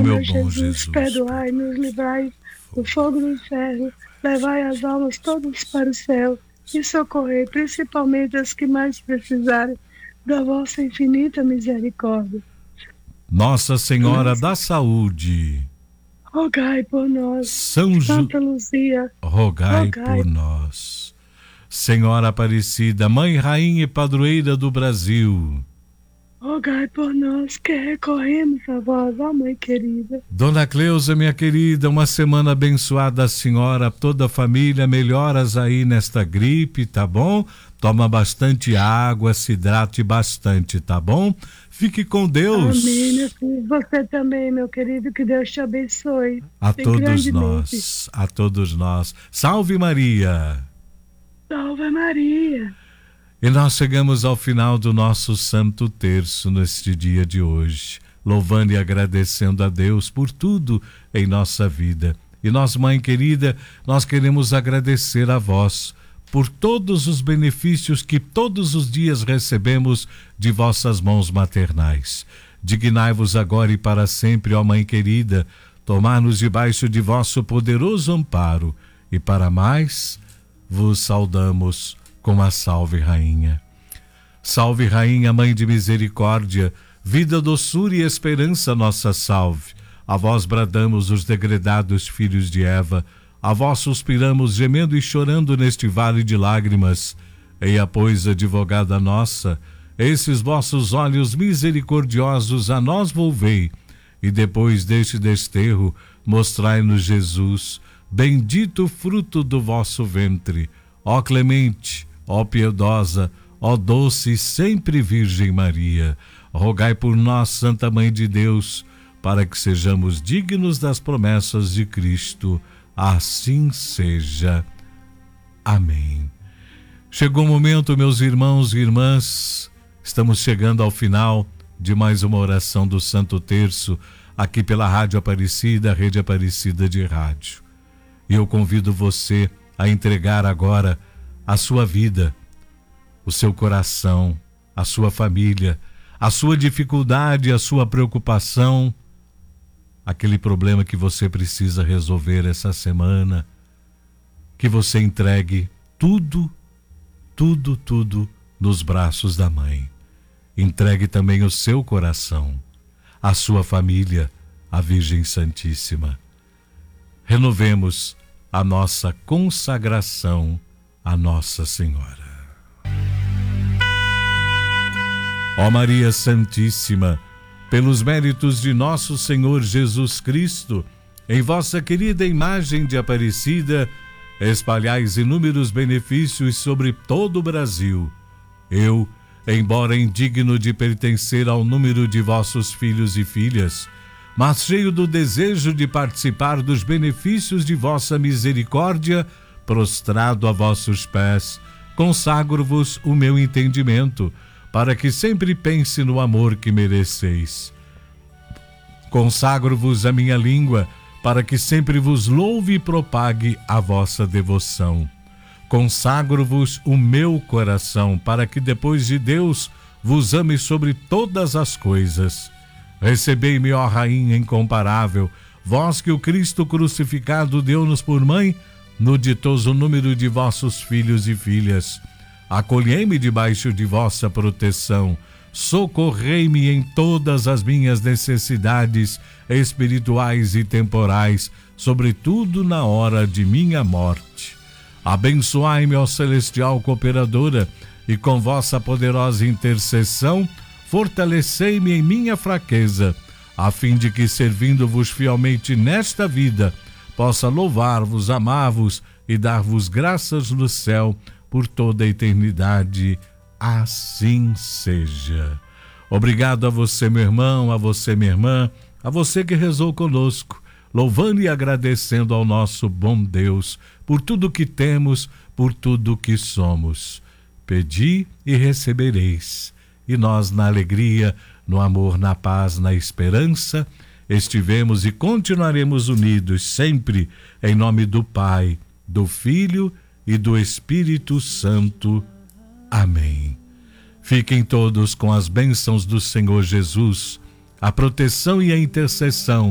meu meu bom Jesus, Jesus. perdoai-nos, livrai do fogo do inferno, levai as almas todas para o céu e socorrei principalmente as que mais precisarem da vossa infinita misericórdia. Nossa Senhora da Saúde, Rogai por nós. Santa Luzia, rogai por nós. Senhora Aparecida, Mãe, Rainha e Padroeira do Brasil, rogai por nós que recorremos a vós, ó Mãe querida. Dona Cleusa, minha querida, uma semana abençoada, senhora, toda a família, melhoras aí nesta gripe, tá bom? Toma bastante água, se hidrate bastante, tá bom? Fique com Deus. Amém, meu filho. Você também, meu querido, que Deus te abençoe. A todos nós, a todos nós. Salve Maria. Salve Maria. E nós chegamos ao final do nosso Santo Terço neste dia de hoje, louvando e agradecendo a Deus por tudo em nossa vida. E nós, Mãe querida, nós queremos agradecer a vós por todos os benefícios que todos os dias recebemos de vossas mãos maternais. Dignai-vos agora e para sempre, ó Mãe querida, tomar-nos debaixo de vosso poderoso amparo, e para mais vos saudamos com a Salve Rainha. Salve Rainha, Mãe de misericórdia, vida, doçura e esperança, nossa salve. A vós bradamos os degredados filhos de Eva, a vós suspiramos gemendo e chorando neste vale de lágrimas. Eia, pois, advogada nossa, esses vossos olhos misericordiosos a nós volvei, e depois deste desterro mostrai-nos Jesus, bendito fruto do vosso ventre. Ó clemente, ó piedosa, ó doce e sempre Virgem Maria, rogai por nós, Santa Mãe de Deus, para que sejamos dignos das promessas de Cristo. Assim seja. Amém. Chegou o momento, meus irmãos e irmãs, estamos chegando ao final de mais uma oração do Santo Terço, aqui pela Rádio Aparecida, Rede Aparecida de Rádio. E eu convido você a entregar agora a sua vida, o seu coração, a sua família, a sua dificuldade, a sua preocupação, aquele problema que você precisa resolver essa semana, que você entregue tudo nos braços da Mãe. Entregue também o seu coração, a sua família, à Virgem Santíssima. Renovemos a nossa consagração à Nossa Senhora. Ó Maria Santíssima, pelos méritos de nosso Senhor Jesus Cristo, em vossa querida imagem de Aparecida, espalhais inúmeros benefícios sobre todo o Brasil. Eu, embora indigno de pertencer ao número de vossos filhos e filhas, mas cheio do desejo de participar dos benefícios de vossa misericórdia, prostrado a vossos pés, consagro-vos o meu entendimento, para que sempre pense no amor que mereceis. Consagro-vos a minha língua, para que sempre vos louve e propague a vossa devoção. Consagro-vos o meu coração, para que depois de Deus vos ame sobre todas as coisas. Recebei-me, ó Rainha incomparável, vós que o Cristo crucificado deu-nos por mãe, no ditoso número de vossos filhos e filhas. Acolhei-me debaixo de vossa proteção, socorrei-me em todas as minhas necessidades espirituais e temporais, sobretudo na hora de minha morte. Abençoai-me, ó celestial cooperadora, e com vossa poderosa intercessão, fortalecei-me em minha fraqueza, a fim de que, servindo-vos fielmente nesta vida, possa louvar-vos, amar-vos e dar-vos graças no céu por toda a eternidade. Assim seja. Obrigado a você, meu irmão, a você, minha irmã, a você que rezou conosco, louvando e agradecendo ao nosso bom Deus por tudo que temos, por tudo que somos. Pedi e recebereis. E nós, na alegria, no amor, na paz, na esperança, estivemos e continuaremos unidos sempre, em nome do Pai, do Filho e do Espírito Santo. Amém. Fiquem todos com as bênçãos do Senhor Jesus, a proteção e a intercessão